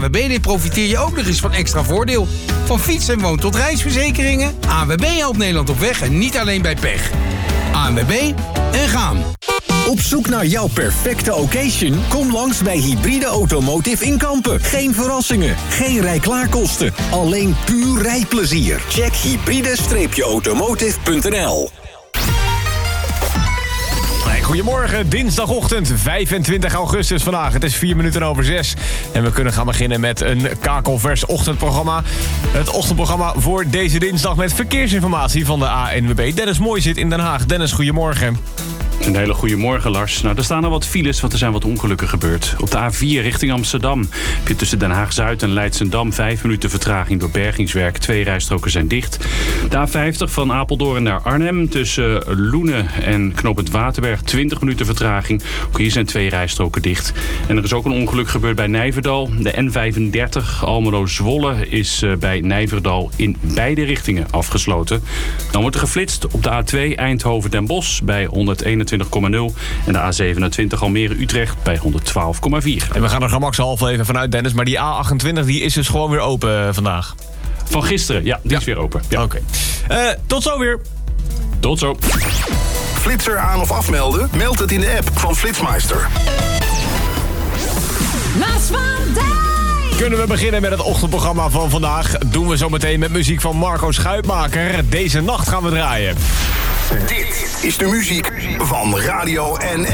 ANWB profiteer je ook nog eens van extra voordeel. Van fiets- en woon- tot reisverzekeringen. ANWB helpt Nederland op weg en niet alleen bij pech. ANWB en gaan. Op zoek naar jouw perfecte occasion? Kom langs bij Hybride Automotive in Kampen. Geen verrassingen, geen rijklaarkosten. Alleen puur rijplezier. Check hybride-automotive.nl. Goedemorgen, dinsdagochtend 25 augustus vandaag. Het is 4 minuten over 6. En we kunnen gaan beginnen met een kakelvers ochtendprogramma. Het ochtendprogramma voor deze dinsdag met verkeersinformatie van de ANWB. Dennis Mooi zit in Den Haag. Dennis, goedemorgen. Een hele goede morgen, Lars. Nou, er staan al wat files, want er zijn wat ongelukken gebeurd. Op de A4 richting Amsterdam heb je tussen Den Haag-Zuid en Leidschendam 5 minuten vertraging door bergingswerk. 2 rijstroken zijn dicht. De A50 van Apeldoorn naar Arnhem tussen Loenen en knooppunt Waterberg 20 minuten vertraging. Ook hier zijn 2 rijstroken dicht. En er is ook een ongeluk gebeurd bij Nijverdal. De N35 Almelo-Zwolle is bij Nijverdal in beide richtingen afgesloten. Dan wordt er geflitst op de A2 Eindhoven-Den Bosch bij 121,0 en de A27 Almere-Utrecht bij 112,4. En we gaan er gemakshalve even vanuit, Dennis. Maar die A28 die is dus gewoon weer open vandaag. Van gisteren, ja, die is weer open. Ja. Oké. Tot zo weer. Tot zo. Flitser aan of afmelden? Meld het in de app van Flitsmeister. Maas van Dijk. Kunnen we beginnen met het ochtendprogramma van vandaag? Doen we zo meteen met muziek van Marco Schuitmaker. Deze nacht gaan we draaien. Dit is de muziek van Radio NL.